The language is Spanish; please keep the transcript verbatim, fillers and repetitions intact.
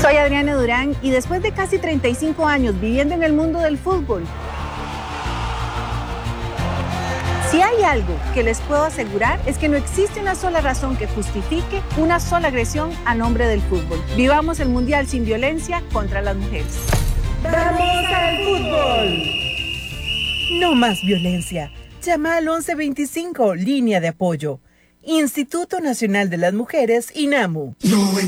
Soy Adriana Durán y después de casi treinta y cinco años viviendo en el mundo del fútbol, si hay algo que les puedo asegurar es que no existe una sola razón que justifique una sola agresión a nombre del fútbol. Vivamos el Mundial sin violencia contra las mujeres. ¡Vamos al fútbol! No más violencia. Llama al once veinticinco, línea de apoyo. Instituto Nacional de las Mujeres, INAMU.